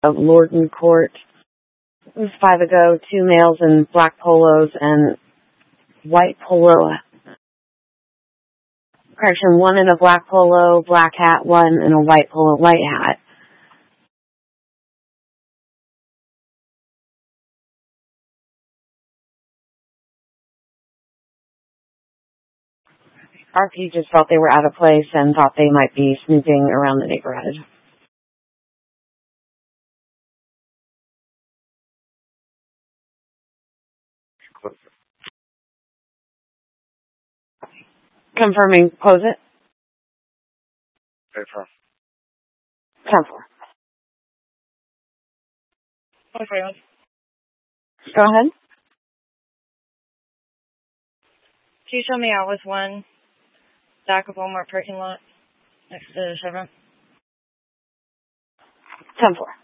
of Lorden Court. It was 5 ago, 2 males in black polos and white polo. Correction, 1 in a black polo, black hat, 1 in a white polo, white hat. RP just felt they were out of place and thought they might be snooping around the neighborhood. Confirming, close it. Paper. 10-4. Okay. Go ahead. Can you show me out with 1 back of Walmart parking lot next to the Chevron? 10-4.